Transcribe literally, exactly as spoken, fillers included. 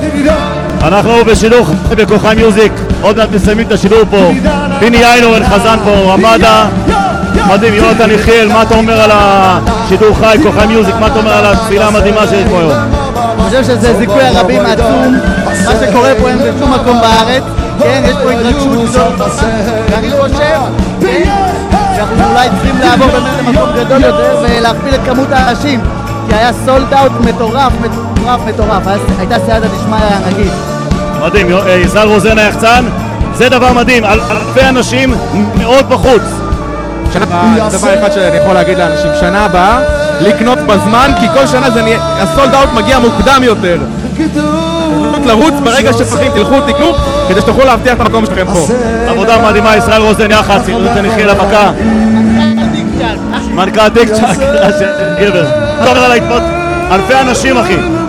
אנחנו בשידור בכוכב מיוזיק, עוד מעט מסיימים את השידור פה. פיני איינורן חזן פה, רמדה מדהים. יונתן יחיאל, מה אתה אומר על השידור חי, כוכב מיוזיק, מה אתה אומר על התפילה המדהימה שיש פה היום? אני חושב שזה זיכוי הרבים עצום, מה שקורה פה אין בשום מקום בארץ, כן, יש פה התרגשות גדול, ואני חושב שאנחנו אולי צריכים לעבור באמת למקום גדול יותר ולהכפיל את כמות האנשים, כי היה סולד אאוט מטורף, מטורף, מטורף, הייתה סייעתא דשמיא ענקית. מדהים, ישראל רוזן היחצן, זה דבר מדהים, אלפי אנשים מאוד בחוץ. דבר אחד שאני יכול להגיד לאנשים, שנה הבאה לקנות בזמן, כי כל שנה הסולד אאוט מגיע מוקדם יותר. לרוץ ברגע שפחים, תלכו, תקנו, כדי שתוכלו להבטיח את המקום שלכם פה. עבודה מדהימה, ישראל רוזן יחד, יונתן יחיאל המכה. מנכ"ל טיק צ'אק, גבר. אתה אומר על ההתפות, אלפי אנשים אחי.